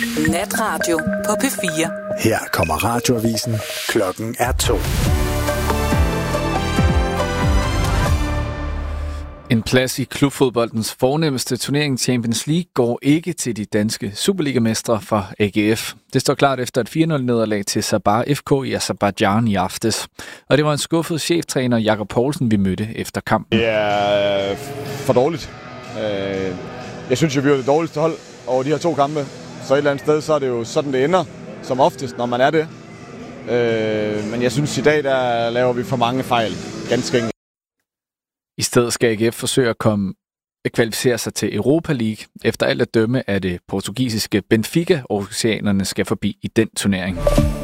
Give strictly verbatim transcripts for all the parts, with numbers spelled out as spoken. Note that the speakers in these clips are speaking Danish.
Natradio på P fire. Her kommer Radioavisen. Klokken er to. En plads i klubfodboldens fornemmeste turnering Champions League går ikke til de danske Superliga-mestre fra A G F. Det står klart efter et fire nul nederlag til Sabah F K i Aserbajdsjan i aftes. Og det var en skuffet cheftræner Jakob Poulsen, vi mødte efter kampen. Det er for dårligt. Jeg synes jo, vi er det dårligste hold over de her to kampe. Så et eller andet sted, så er det jo sådan, det ender, som oftest, når man er det. Men jeg synes, i dag, der laver vi for mange fejl. Ganske enkelt. I stedet skal A G F forsøge at komme at kvalificere sig til Europa League. Efter alt at dømme er det portugisiske Benfica, oceanerne skal forbi i den turnering.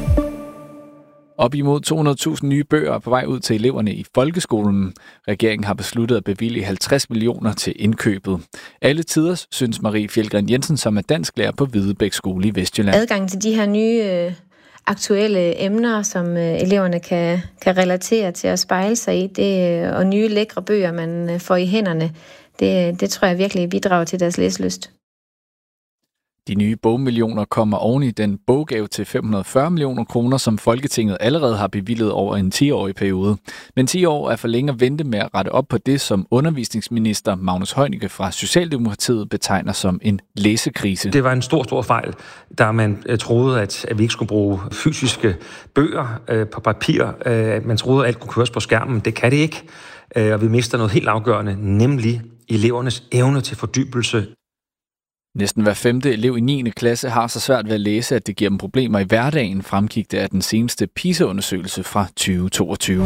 Op imod to hundrede tusind nye bøger er på vej ud til eleverne i folkeskolen. Regeringen har besluttet at bevilge halvtreds millioner til indkøbet. Alle tiders, synes Marie Fjeldgren Jensen, som er dansklærer på Hvidebæk Skole i Vestjylland. Adgang til de her nye øh, aktuelle emner, som øh, eleverne kan, kan relatere til at spejle sig i, det, øh, og nye lækre bøger, man øh, får i hænderne, det, det tror jeg virkelig bidrager til deres læselyst. De nye bogmillioner kommer oven i den boggave til fem hundrede og fyrre millioner kroner, som Folketinget allerede har bevilget over en ti-årig periode. Men ti år er for længe at vente med at rette op på det, som undervisningsminister Magnus Heunicke fra Socialdemokratiet betegner som en læsekrise. Det var en stor, stor fejl, da man troede, at vi ikke skulle bruge fysiske bøger øh, på papir. Øh, man troede, at alt kunne køres på skærmen. Det kan det ikke. Øh, og vi mister noget helt afgørende, nemlig elevernes evne til fordybelse. Næsten hver femte elev i niende klasse har så svært ved at læse, at det giver dem problemer i hverdagen, fremgik det af den seneste PISA-undersøgelse fra tyve toogtyve.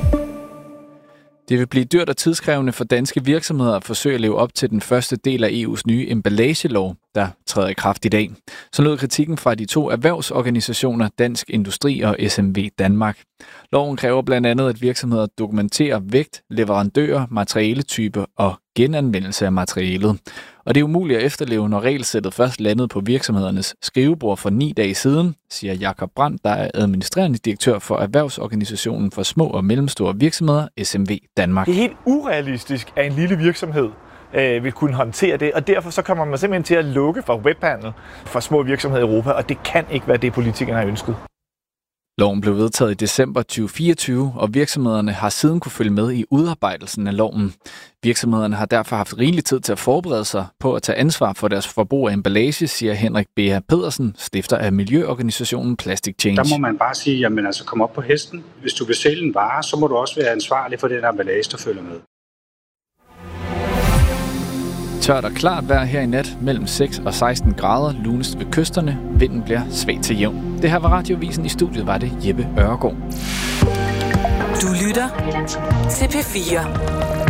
Det vil blive dyrt og tidskrævende for danske virksomheder at forsøge at leve op til den første del af E U's nye emballagelov, der træder i kraft i dag. Så lød kritikken fra de to erhvervsorganisationer Dansk Industri og S M V Danmark. Loven kræver blandt andet, at virksomheder dokumenterer vægt, leverandører, materialetype og genanvendelse af materialet. Og det er umuligt at efterleve, når regelsættet først landede på virksomhedernes skrivebord for ni dage siden, siger Jakob Brandt, der er administrerende direktør for Erhvervsorganisationen for Små og Mellemstore Virksomheder, S M V Danmark. Det er helt urealistisk, at en lille virksomhed øh, vil kunne håndtere det, og derfor så kommer man simpelthen til at lukke for webhandel for små virksomheder i Europa, og det kan ikke være det, politikerne har ønsket. Loven blev vedtaget i december tyve fireogtyve, og virksomhederne har siden kunne følge med i udarbejdelsen af loven. Virksomhederne har derfor haft rigelig tid til at forberede sig på at tage ansvar for deres forbrug af emballage, siger Henrik B H Pedersen, stifter af miljøorganisationen Plastic Change. Der må man bare sige, jamen altså kom op på hesten. Hvis du vil sælge en vare, så må du også være ansvarlig for den emballage, der følger med. Tørt og klart vejr her i nat mellem seks og seksten grader, lunest ved kysterne. Vinden bliver svag til jævn. Det her var Radioavisen. I studiet var det Jeppe Ørgaard. Du lytter til P fire.